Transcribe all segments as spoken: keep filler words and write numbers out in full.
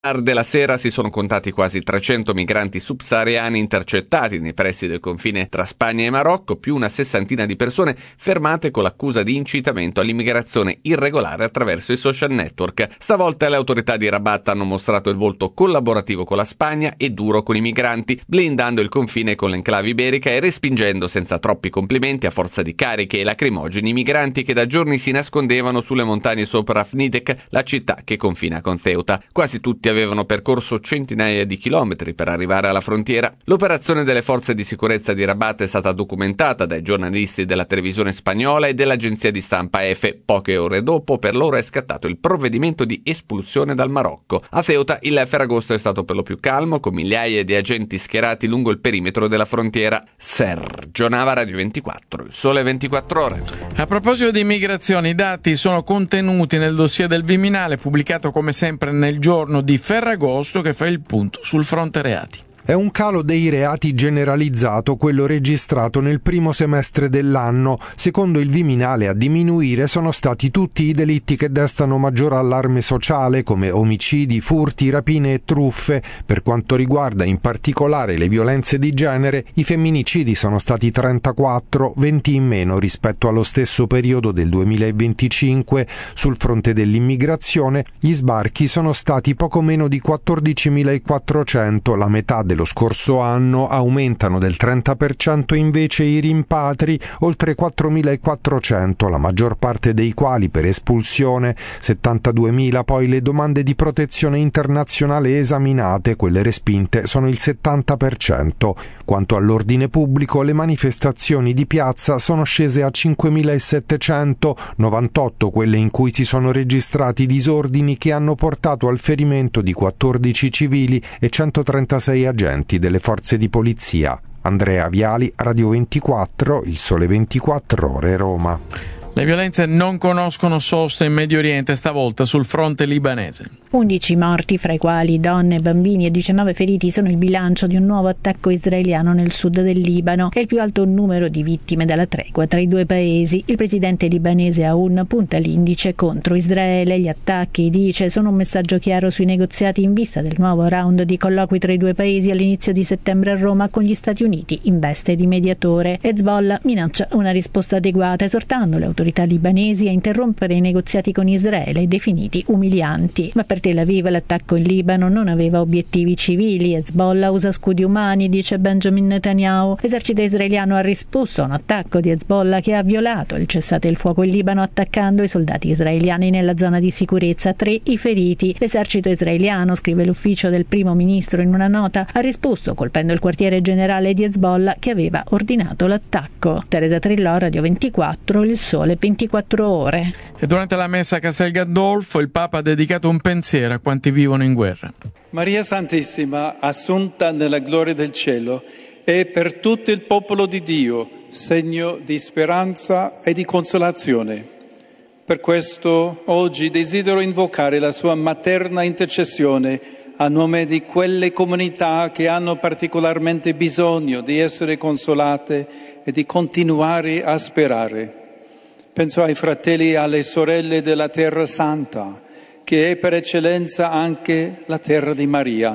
Della sera si sono contati quasi trecento migranti subsahariani intercettati nei pressi del confine tra Spagna e Marocco, più una sessantina di persone fermate con l'accusa di incitamento all'immigrazione irregolare attraverso i social network. Stavolta le autorità di Rabat hanno mostrato il volto collaborativo con la Spagna e duro con i migranti, blindando il confine con l'enclave iberica e respingendo senza troppi complimenti a forza di cariche e lacrimogeni i migranti che da giorni si nascondevano sulle montagne sopra Afnidek, la città che confina con Ceuta. Quasi tutti avevano percorso centinaia di chilometri per arrivare alla frontiera. L'operazione delle forze di sicurezza di Rabat è stata documentata dai giornalisti della televisione spagnola e dell'agenzia di stampa E F E. Poche ore dopo per loro è scattato il provvedimento di espulsione dal Marocco. A Ceuta il Ferragosto è stato per lo più calmo, con migliaia di agenti schierati lungo il perimetro della frontiera. Sergio Nava, Radio ventiquattro, il Sole ventiquattro Ore. A proposito di immigrazione, i dati sono contenuti nel dossier del Viminale, pubblicato come sempre nel giorno di Ferragosto, che fa il punto sul fronte reati. È un calo dei reati generalizzato quello registrato nel primo semestre dell'anno. Secondo il Viminale, a diminuire sono stati tutti i delitti che destano maggior allarme sociale, come omicidi, furti, rapine e truffe. Per quanto riguarda in particolare le violenze di genere, i femminicidi sono stati trentaquattro, venti in meno rispetto allo stesso periodo del duemilaventicinque. Sul fronte dell'immigrazione, gli sbarchi sono stati poco meno di quattordicimilaquattrocento, la metà dello scorso anno. Aumentano del trenta per cento invece i rimpatri, oltre quattromilaquattrocento, la maggior parte dei quali per espulsione, settantaduemila poi le domande di protezione internazionale esaminate, quelle respinte sono il settanta per cento. Quanto all'ordine pubblico, le manifestazioni di piazza sono scese a cinquemilasettecento, novantotto quelle in cui si sono registrati disordini che hanno portato al ferimento di quattordici civili e centotrentasei agenti delle forze di polizia. Andrea Viali, Radio ventiquattro, Il Sole ventiquattro Ore, Roma. Le violenze non conoscono sosta in Medio Oriente, stavolta sul fronte libanese. undici morti, fra i quali donne, bambini e diciannove feriti, sono il bilancio di un nuovo attacco israeliano nel sud del Libano. È il più alto numero di vittime dalla tregua tra i due paesi. Il presidente libanese Aoun punta l'indice contro Israele. Gli attacchi, dice, sono un messaggio chiaro sui negoziati in vista del nuovo round di colloqui tra i due paesi all'inizio di settembre a Roma, con gli Stati Uniti in veste di mediatore. Hezbollah minaccia una risposta adeguata, esortando le autorità libanesi a interrompere i negoziati con Israele, definiti umilianti. Ma per Tel Aviv l'attacco in Libano non aveva obiettivi civili. Hezbollah usa scudi umani, dice Benjamin Netanyahu. L'esercito israeliano ha risposto a un attacco di Hezbollah che ha violato il cessate il fuoco in Libano, attaccando i soldati israeliani nella zona di sicurezza. Tre i feriti. L'esercito israeliano, scrive l'ufficio del primo ministro in una nota, ha risposto colpendo il quartiere generale di Hezbollah che aveva ordinato l'attacco. Teresa Trillò, Radio ventiquattro, Il Sole ventiquattro Ore. E durante la messa a Castel Gandolfo il Papa ha dedicato un pensiero a quanti vivono in guerra. Maria Santissima, assunta nella gloria del cielo, è per tutto il popolo di Dio segno di speranza e di consolazione. Per questo oggi desidero invocare la sua materna intercessione a nome di quelle comunità che hanno particolarmente bisogno di essere consolate e di continuare a sperare. Penso ai fratelli e alle sorelle della Terra Santa, che è per eccellenza anche la terra di Maria.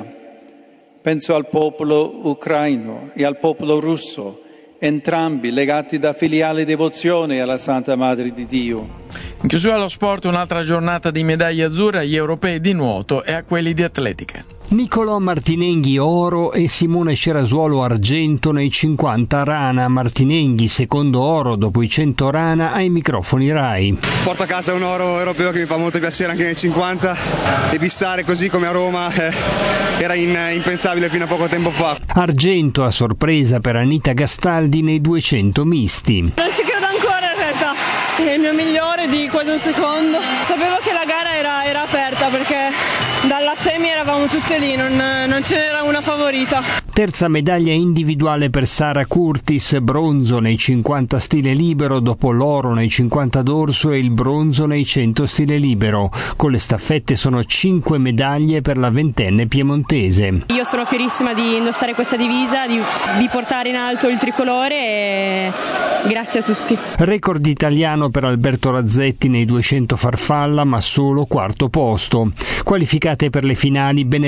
Penso al popolo ucraino e al popolo russo, entrambi legati da filiale devozione alla Santa Madre di Dio. In chiusura allo sport, un'altra giornata di medaglie azzurre agli europei di nuoto e a quelli di atletica. Nicolò Martinenghi oro e Simone Cerasuolo argento nei cinquanta rana. Martinenghi secondo oro dopo i cento rana ai microfoni Rai. Porto a casa un oro europeo che mi fa molto piacere anche nei cinquanta, e bissare così come a Roma eh, era in, impensabile fino a poco tempo fa. Argento a sorpresa per Anita Gastaldi nei duecento misti. Non ci credo ancora in realtà, è il mio migliore di quasi un secondo. Sapevo che la gara era, era aperta perché dalla semi eravamo tutte lì, non, non ce n'era una favorita. Terza medaglia individuale per Sara Curtis, bronzo nei cinquanta stile libero dopo l'oro nei cinquanta dorso e il bronzo nei cento stile libero. Con le staffette sono cinque medaglie per la ventenne piemontese. Io sono fierissima di indossare questa divisa, di, di portare in alto il tricolore e grazie a tutti. Record italiano per Alberto Razzetti nei duecento farfalla, ma solo quarto posto. Qualificate per le finali